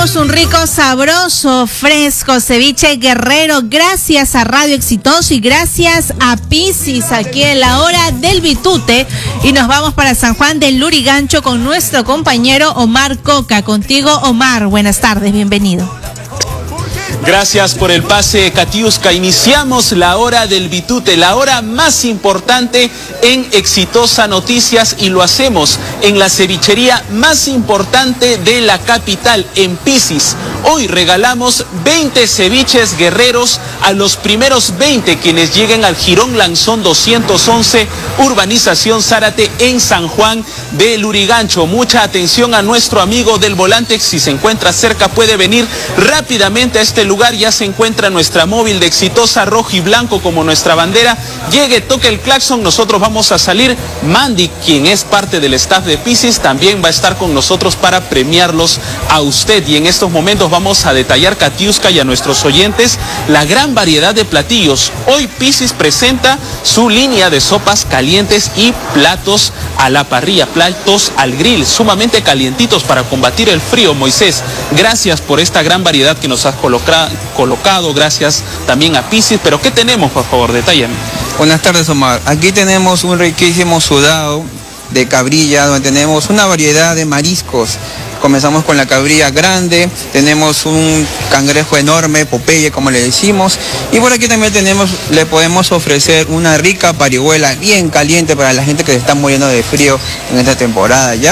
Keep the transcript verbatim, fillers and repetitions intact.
Comamos un rico, sabroso, fresco ceviche guerrero gracias a Radio Exitoso y gracias a Piscis aquí en la hora del Bitute. Y nos vamos para San Juan del Lurigancho con nuestro compañero Omar Coca. Contigo, Omar. Buenas tardes, bienvenido. Gracias por el pase, Katiuska. Iniciamos la hora del Bitute, la hora más importante en Exitosa Noticias, y lo hacemos en la cevichería más importante de la capital, en Piscis. Hoy regalamos veinte ceviches guerreros a los primeros veinte quienes lleguen al Jirón Lanzón doscientos once, Urbanización Zárate, en San Juan de Lurigancho. Mucha atención a nuestro amigo del volante. Si se encuentra cerca, puede venir rápidamente a este lugar. Ya se encuentra nuestra móvil de Exitosa, rojo y blanco como nuestra bandera. Llegue, toque el claxon, nosotros vamos a salir. Mandy, quien es parte del staff de Piscis, también va a estar con nosotros para premiarlos a usted. Y en estos momentos vamos a detallar, Katiuska, y a nuestros oyentes la gran variedad de platillos. Hoy Piscis presenta su línea de sopas calientes y platos a la parrilla, platos al grill, sumamente calientitos para combatir el frío. Moisés, gracias por esta gran variedad que nos has colocado. colocado, gracias también a Piscis. Pero ¿qué tenemos, por favor? Detállame. Buenas tardes, Omar. Aquí tenemos un riquísimo sudado de cabrilla, donde tenemos una variedad de mariscos. Comenzamos con la cabrilla grande, tenemos un cangrejo enorme, Popeye como le decimos, y por aquí también tenemos, le podemos ofrecer una rica parihuela bien caliente para la gente que se está muriendo de frío en esta temporada ya.